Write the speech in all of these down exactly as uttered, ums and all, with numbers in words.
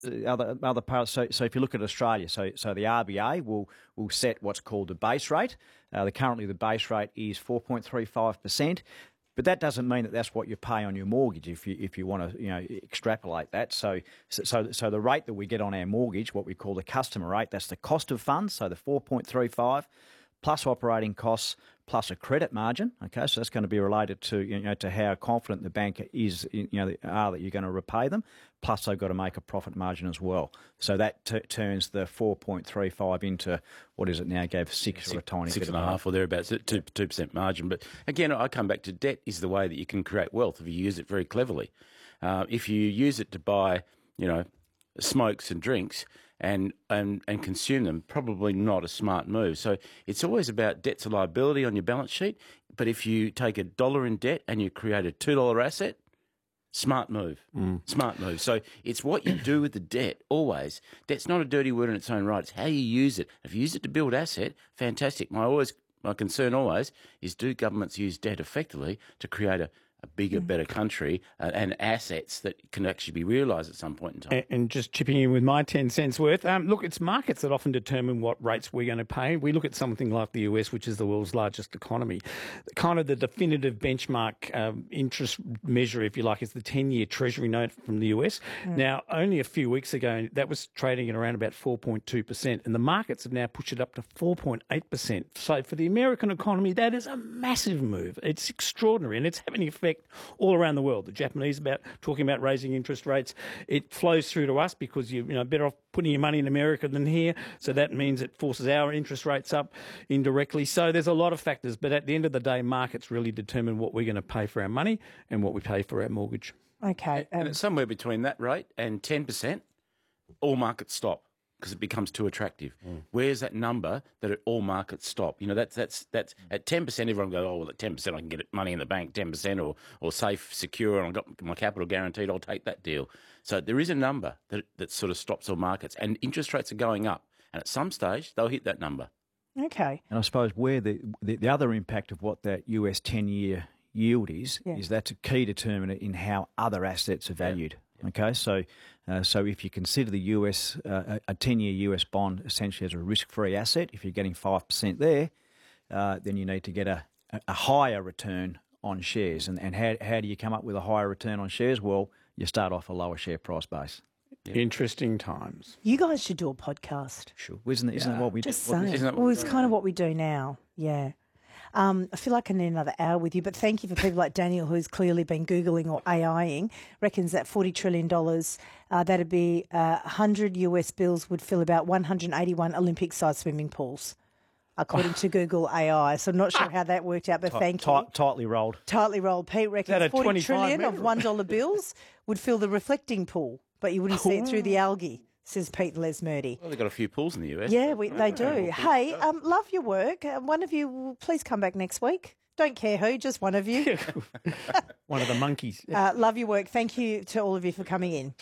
the other other parts. So, so if you look at Australia, so so the R B A will will set what's called the base rate. Uh, the currently the base rate is four point three five percent. But that doesn't mean that that's what you pay on your mortgage if you if you want to you know extrapolate that. So so so the rate that we get on our mortgage, what we call the customer rate, that's the cost of funds. So the four point three five plus operating costs plus a credit margin. Okay, so that's going to be related to you know to how confident the bank is you know are that you're going to repay them. Plus they've got to make a profit margin as well. So that t- turns the four point three five into, what is it now, gave six, six or a tiny six bit and of a half or thereabouts, two two percent margin. But again, I come back to debt is the way that you can create wealth if you use it very cleverly. Uh, if you use it to buy, you know, smokes and drinks and, and and consume them, probably not a smart move. So it's always about debt's a liability on your balance sheet. But if you take a dollar in debt and you create a two dollar asset, smart move. Mm. Smart move. So it's what you do with the debt, always. Debt's not a dirty word in its own right. It's how you use it. If you use it to build asset, fantastic. My always my concern always is, do governments use debt effectively to create a, a bigger, mm. better country uh, and assets that can actually be realised at some point in time? And, and just chipping in with my ten cents worth, um, look, it's markets that often determine what rates we're going to pay. We look at something like the U S, which is the world's largest economy. Kind of the definitive benchmark um, interest measure, if you like, is the ten-year Treasury note from the U S. Mm. Now, only a few weeks ago, that was trading at around about four point two percent, and the markets have now pushed it up to four point eight percent. So for the American economy, that is a massive move. It's extraordinary, and it's having an effect all around the world. The Japanese about talking about raising interest rates. It flows through to us because you're you know, better off putting your money in America than here. So that means it forces our interest rates up indirectly. So there's a lot of factors. But at the end of the day, markets really determine what we're going to pay for our money and what we pay for our mortgage. Okay. Um, and it's somewhere between that rate and ten percent, all markets stop, because it becomes too attractive. Mm. Where's that number that at all markets stop? You know, that's that's that's at ten percent. Everyone goes, oh well, at ten percent I can get money in the bank, ten percent or or safe, secure, and I've got my capital guaranteed. I'll take that deal. So there is a number that that sort of stops all markets, and interest rates are going up, and at some stage they'll hit that number. Okay. And I suppose where the the, the other impact of what that U S ten-year yield is yeah. is that's a key determinant in how other assets are valued. Yeah. Okay, so uh, so if you consider the U S uh, a ten-year U S bond essentially as a risk-free asset, if you're getting five percent there, uh, then you need to get a, a higher return on shares. And and how how do you come up with a higher return on shares? Well, you start off a lower share price base. Yep. Interesting times. You guys should do a podcast. Sure, isn't it? Isn't yeah. it what we just do? Saying. What, well, it's kind of what we do now. Yeah. Um, I feel like I need another hour with you, but thank you for people like Daniel, who's clearly been Googling or AIing, reckons that forty trillion dollars, uh, that'd be uh, one hundred U S bills would fill about one hundred eighty-one Olympic-sized swimming pools, according to Google A I. So I'm not sure how that worked out, but T- thank t- you. Tightly rolled. Tightly rolled. Pete reckons forty trillion metre? of one dollar bills would fill the reflecting pool, but you wouldn't see it through the algae, says Pete Lesmurdy. Well, they've got a few pools in the U S. Yeah, we, they do. Hey, um, love your work. Uh, one of you, please come back next week. Don't care who, just one of you. One of the monkeys. Uh, love your work. Thank you to all of you for coming in.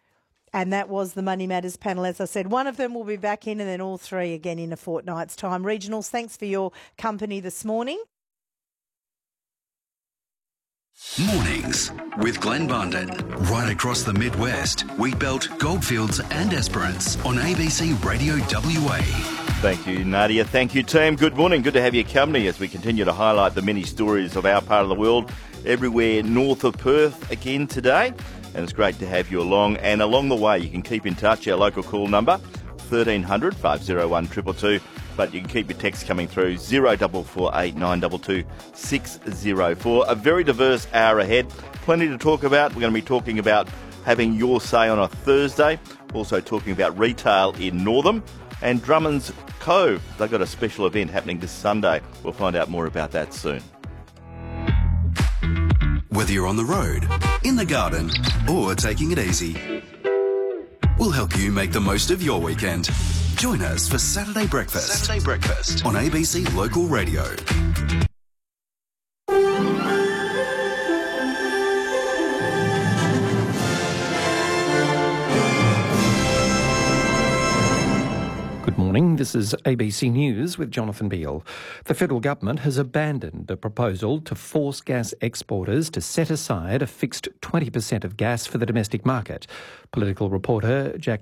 And that was the Money Matters panel. As I said, one of them will be back in and then all three again in a fortnight's time. Regionals, thanks for your company this morning. Mornings with Glenn Bundon. Right across the Midwest, Wheatbelt, Goldfields and Esperance on A B C Radio W A. Thank you, Nadia. Thank you, team. Good morning. Good to have your company as we continue to highlight the many stories of our part of the world everywhere north of Perth again today. And it's great to have you along. And along the way, you can keep in touch. Our local call number, thirteen hundred, five oh one, two two two. But you can keep your texts coming through, zero four four eight nine two two six zero four. A very diverse hour ahead. Plenty to talk about. We're going to be talking about having your say on a Thursday. Also talking about retail in Northam. And Drummond's Cove, they've got a special event happening this Sunday. We'll find out more about that soon. Whether you're on the road, in the garden, or taking it easy, we'll help you make the most of your weekend. Join us for Saturday Breakfast. Saturday Breakfast on A B C Local Radio. Good morning, this is A B C News with Jonathan Beale. The federal government has abandoned a proposal to force gas exporters to set aside a fixed twenty percent of gas for the domestic market. Political reporter Jack